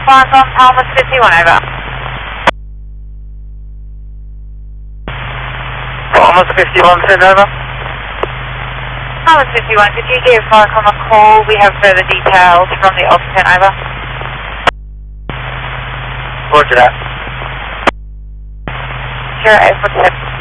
5 on Palmer's 51, over. Palmer's 51, send over. Palmer's 51, could you give Vicom a call? We have further details from the occupant, over. Roger that. 0847.